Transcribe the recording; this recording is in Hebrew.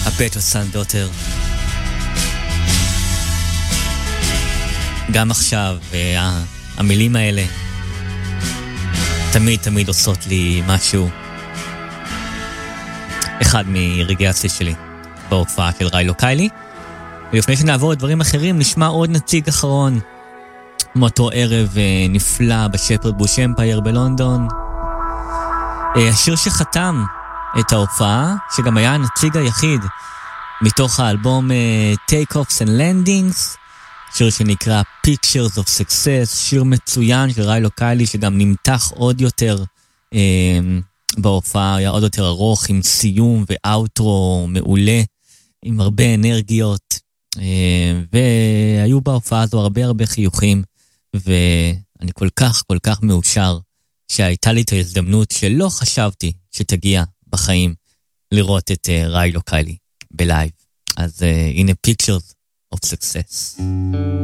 Better Son Daughter. גם עכשיו, המילים האלה תמיד עושות לי משהו. אחד מרגעי השיא שלי בהופעה של ריילו קיילי. ולפני שנעבור לדברים אחרים, נשמע עוד נציג אחרון מאותו ערב נפלא בשפרד בוש אמפייר בלונדון. השיר שחתם את ההופעה, שגם היה הנציג היחיד מתוך האלבום Take-Offs and Landings, שיר שנקרא Pictures of Success, שיר מצוין של ריילו קיילי, שגם נמתח עוד יותר בהופעה, היה עוד יותר ארוך, עם סיום ואוטרו מעולה, עם הרבה אנרגיות, והיו בהופעה הזו הרבה חיוכים, ואני כל כך מאושר שהייתה לי את ההזדמנות שלא חשבתי שתגיע בחיים לראות את ריילו קיילי בלייב. אז הנה Pictures of Success.